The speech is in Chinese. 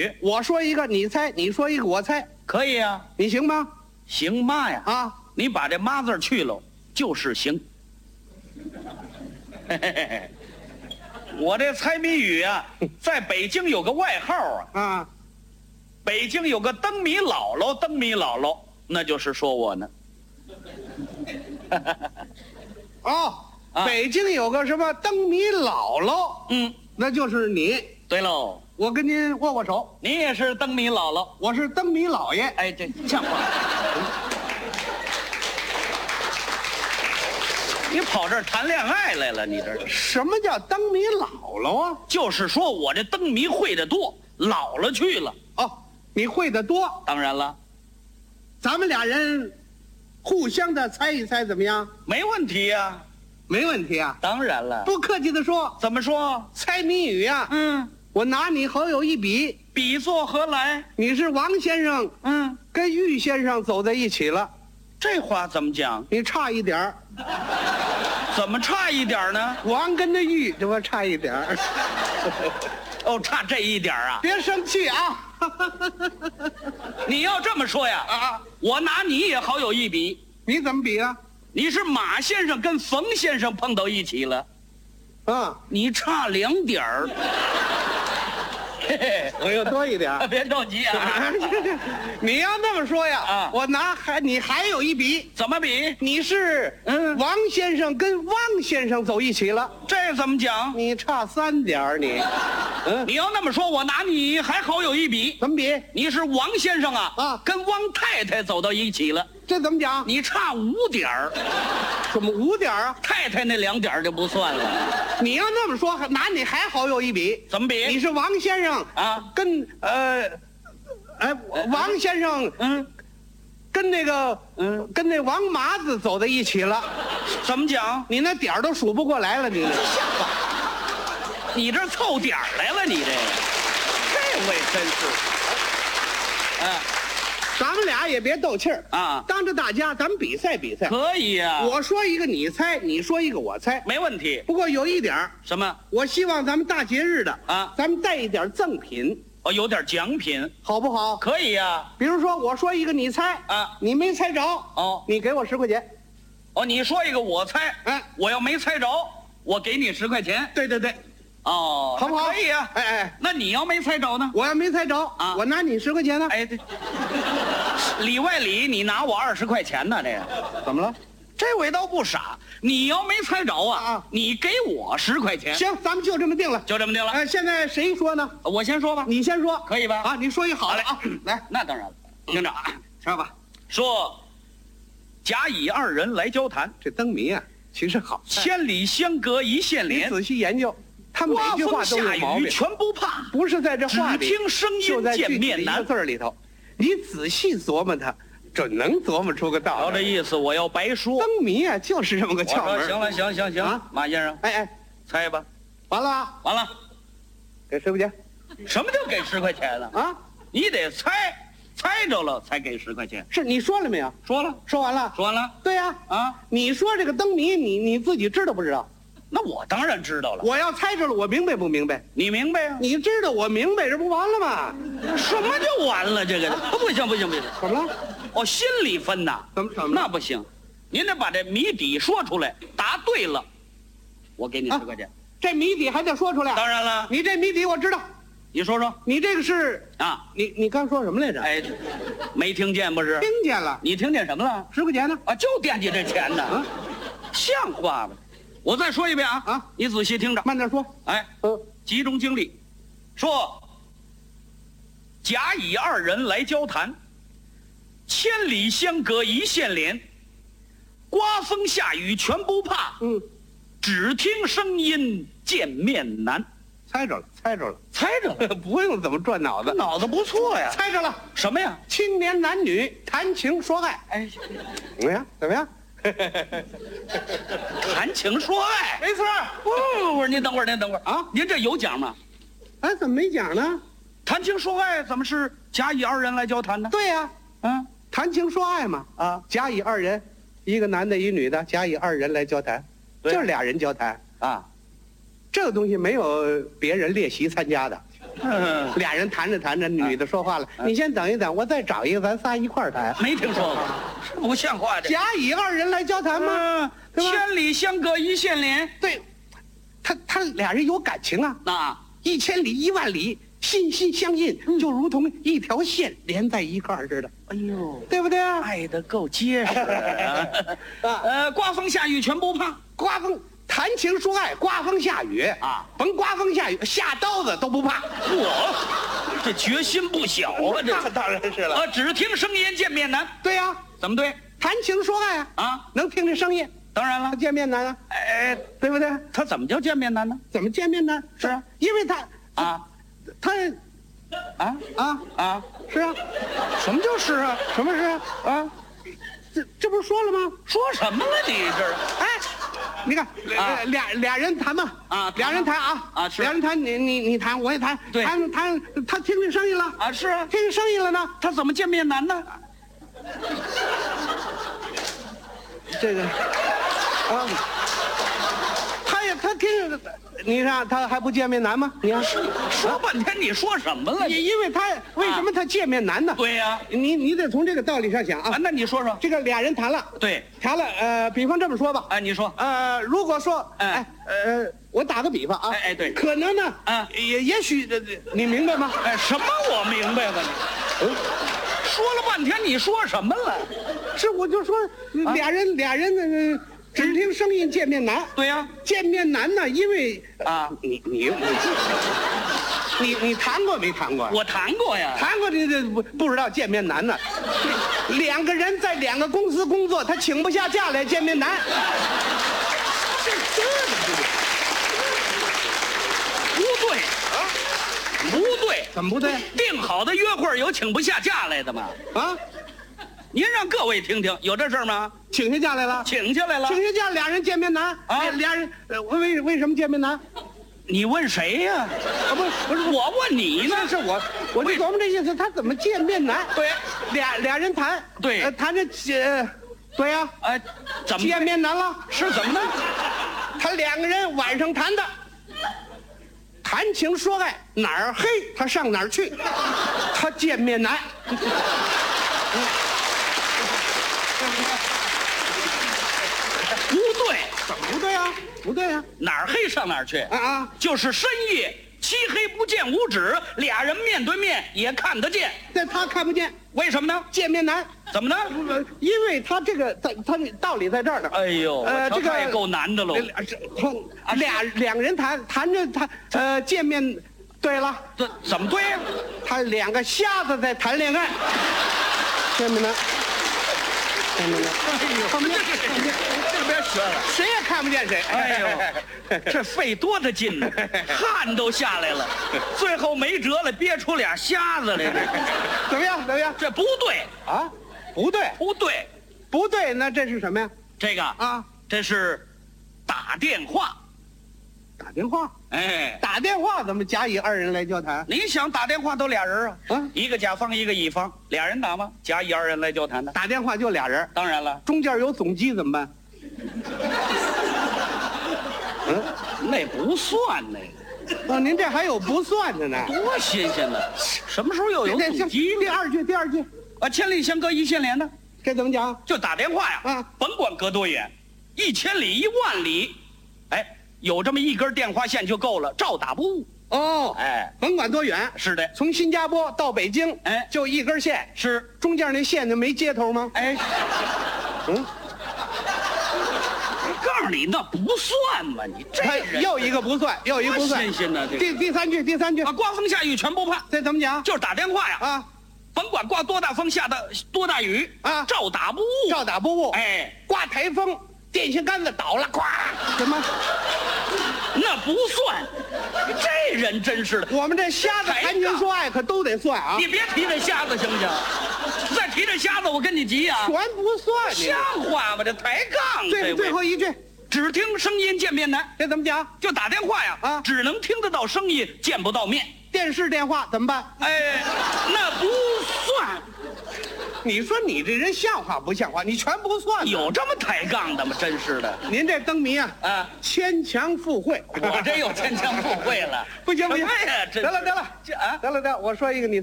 语。 我说一个你猜，你说一个我猜， 可以啊， 你行吗？ 行妈呀！ 啊， 你把这妈字去了，就是行。嘿嘿嘿，我这猜谜语啊，在北京有个外号啊， 啊， 北京有个灯谜姥姥，灯谜姥姥，那就是说我呢。 哦， 啊北京有个什么灯谜姥姥， 嗯， 那就是你。 对喽， 我跟您握握手， 你也是灯谜姥姥。 我是灯谜老爷。 哎，这像话。你跑这儿谈恋爱来了？你这什么叫灯谜姥姥啊？ 就是说我这灯谜会的多，老了去了。 哦，你会的多， 当然了， 咱们俩人互相的猜一猜怎么样？ 没问题呀、 没问题啊。 当然了， 不客气的说， 怎么说？ 猜谜语啊， 嗯， 我拿你好友一比， 比作何来？ 你是王先生嗯， 跟玉先生走在一起了， 这话怎么讲？ 你差一点儿， 怎么差一点呢？ 王跟着玉这不差一点儿。 哦，差这一点啊！ 别生气啊！ 你要这么说呀， 啊， 我拿你也好有一比。 你怎么比啊？ 你是马先生跟冯先生碰到一起了， 啊， 你差2点儿。嘿嘿， 我又多一点儿。 别着急啊！ 你要那么说呀， 啊我你还有一比， 怎么比？ 你是王先生跟汪先生走一起了， 这怎么讲？ 你差3点儿你， 你要那么说，我拿你还好有一比。 怎么比？ 你是王先生啊， 啊跟汪太太走到一起了， 这怎么讲？ 你差5点儿， 怎么5点儿啊？ 太太那2点儿就不算了。 你要那么说，拿你还好有一比。 怎么比？ 你是王先生啊跟王先生跟那个跟那王麻子走在一起了， 怎么讲？ 你那点儿都数不过来了，你像话？你这凑点儿来了，你这位真是， 咱们俩也别斗气儿啊当着大家咱们比赛比赛。 可以呀、 我说一个你猜，你说一个我猜。 没问题。 不过有一点儿， 什么？ 我希望咱们大节日的啊咱们带一点赠品， 哦，有点奖品， 好不好？ 可以呀、 比如说我说一个你猜啊你没猜着哦你给我10块钱。 哦，你说一个我猜，我要没猜着，我给你10块钱。 对对对， 哦， 好不好？ 可以呀、 哎， 那你要没猜着呢？ 我要没猜着啊我拿你10块钱呢。 哎，对，里外里你拿我20块钱呢？这个怎么了？ 这位倒不傻，你要没猜着啊，你给我10块钱。 行，咱们就这么定了。 就这么定了。 现在谁说呢？ 我先说吧， 你先说， 可以吧？ 啊，你说一好好嘞的啊，来， 那当然了，听着啊， 说吧。 说甲乙2人来交谈， 这灯谜啊，其实好， 千里相隔一线你连， 仔细研究，他每刮风句话都有下雨毛病， 全不怕， 不是在这话里， 只听声音就在见具体的一个面难。 字儿里头，你仔细琢磨它，准能琢磨出个道瞧理。 这意思，我要白说。 灯谜啊，就是这么个我窍门儿。 说行了，行， 啊马先生， 哎， 猜吧。 完了啊， 完了， 给10块钱什么叫给10块钱呢？ 啊？ 你得猜着了才给10块钱。 是你说了没有？ 说了， 说完了。 说完了对呀， 啊？ 你说这个灯谜，你自己知道不知道？ 那我当然知道了。 我要猜着了，我明白不明白？ 你明白呀？ 你知道我明白，这不完了吗？ 什么就完了？这个不行， 怎么了？ 哦，心里分呐。 怎么那不行，您得把这谜底说出来，答对了，我给你10块钱。 这谜底还得说出来。 当然了， 你这谜底我知道， 你说说你这个是啊？ 你刚说什么来着？ 哎，没听见不是？ 听见了， 你听见什么了？ 10块钱呢？ 啊，就惦记这钱呢， 啊像话吗？我再说一遍啊！ 啊， 你仔细听着。 慢点说。 哎，集中精力，说甲乙2人来交谈，千里相隔一线连，刮风下雨全不怕，只听声音见面难。 猜着了， 猜着了， 不用怎么转脑子， 脑子不错呀。 猜着了。 什么呀？ 青年男女谈情说爱， 哎， 怎么样？怎么样？ 谈情说爱， 没错。 不，您等会儿啊！ 您这有奖吗？ 哎，怎么没讲呢？ 谈情说爱怎么是甲乙2人来交谈呢？ 对呀，谈情说爱嘛。 啊， 甲乙2人，一个男的，一女的，甲乙2人来交谈， 对就是俩人交谈。 啊， 这个东西没有别人列席参加的， 俩人谈着谈着，女的说话了：“你先等一等，我再找一个，咱仨一块儿谈。” 没听说过，是不像话的。 甲乙二人来交谈吗？对吧千里相隔一线连。 对，他俩人有感情啊， 那一千里一万里，心心相印，就如同一条线连在一块儿似的， 哎呦， 对不对啊？ 爱得够结实啊！刮风下雨全不怕。 刮风谈情说爱，刮风下雨啊， 甭刮风下雨，下刀子都不怕。 我这决心不小啊！这那当然是了。 只听声音见面难。 对呀， 怎么对？ 谈情说爱啊， 啊， 能听这声音， 当然了。 见面难啊， 哎， 对不对？ 他怎么叫见面难呢？ 怎么见面难？ 是啊， 因为他啊啊， 是啊， 什么叫是啊？ 什么是啊？ 啊， 这不是说了吗？ 说什么了你这？ 哎，你看，俩人谈嘛， 啊俩人谈啊， 啊是俩人谈，你谈，我也谈， 对谈，他听见声音了啊是啊， 听见声音了呢， 他怎么见面难呢？ 这个，啊，他听，你看他还不见面难吗？你看， 说半天你说什么了？ 因为他为什么他见面难呢？ 对呀， 你得从这个道理上想啊。 那你说说。 这个俩人谈了， 对， 谈了，比方这么说吧， 你说。 如果说，我打个比方啊， 对， 可能呢，也许，你明白吗？ 什么我明白了你？说了半天你说什么了？ 是我就说俩人只听声音见面难。 对呀， 见面难呢，因为你谈过没谈过？ 我谈过呀。 谈过这不知道见面难呢。两个人在两个公司工作，他请不下假来见面难。 不对啊，不对， 怎么不对？ 定好的约会有请不下假来的吗？ 啊， 您让各位听听，有这事儿吗？ 请下假来了， 请下来了。 请下假，俩人见面难啊， 俩人为什么见面难？ 你问谁呀？ 不是我问你呢。 是我就琢磨这意思，他怎么见面难？ 对， 俩人谈， 对， 谈着对呀， 怎么见面难了？ 是怎么呢？ 他两个人晚上谈的，谈情说爱，哪儿黑他上哪儿去，他见面难。 不对， 怎么不对啊？不对啊！ 哪儿黑上哪儿去就是深夜，漆黑不见五指，俩人面对面也看得见， 但他看不见， 为什么呢？ 见面难。 怎么呢？ 因为他这个他道理在这儿呢。 哎呦， 这个也够难的喽。 两人谈着他见面，对了， 这怎么对呀？ 他两个瞎子在谈恋爱，见面难。见面难。 哎呦，这边学了， 谁也看不见谁。 哎呦，这费多大劲呢，汗都下来了，最后没辙了，憋出俩瞎子来。 怎么样？怎么样？ 这不对啊，不对， 不对， 不对，那这是什么呀？ 这个啊， 这是打电话。 打电话？ 哎， 打电话怎么甲乙二人来交谈？ 你想打电话都俩人啊， 一个甲方一个乙方，俩人打吗？甲乙二人来交谈的。 打电话就俩人， 当然了， 中间有总机怎么办？ 那不算那个。 哦，您这还有不算的呢， 多新鲜呢！什么时候又有总机？ 第二句千里相隔一线连呢？ 这怎么讲？ 就打电话呀，甭管隔多远，1000里10000里，有这么一根电话线就够了，照打不误。 哦，甭管多远， 是的， 从新加坡到北京，就一根线， 是中间那线就没接头吗？ 告诉你那不算嘛，你这人又一个不算，又一个不算， 新鲜呢。 第三句刮风下雨全不怕， 这怎么讲？ 就是打电话呀，甭管刮多大风下的多大雨照打不误， 照打不误。刮台风，电线杆子倒了，咵，什么？ 那不算，这人真是的。 我们这瞎子谈情说爱可都得算啊！ 你别提这瞎子行不行？再提这瞎子，我跟你急啊！ 全不算， 像话吗？这抬杠。 最后一句， 只听声音见面难， 这怎么讲？ 就打电话呀，只能听得到声音，见不到面。 电视电话怎么办？ 那不算。 你说你这人像话不像话？你全不算。 有这么抬杠的吗？真是的。 您这灯谜啊，牵强附会。 我这又牵强附会了。 不行不行， 什么呀？ 得了， 这啊， 得了，我说一个，你